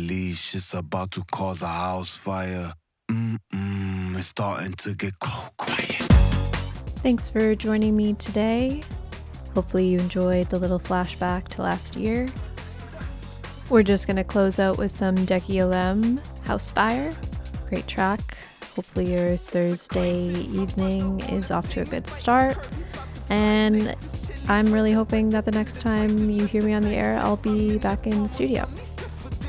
unleash. It's about to cause a house fire. It's starting to get quiet. Thanks for joining me today. Hopefully you enjoyed the little flashback to last year. We're just going to close out with some Deki LM House Fire. Great track. Hopefully your Thursday evening is off to a good start. And I'm really hoping that the next time you hear me on the air, I'll be back in the studio.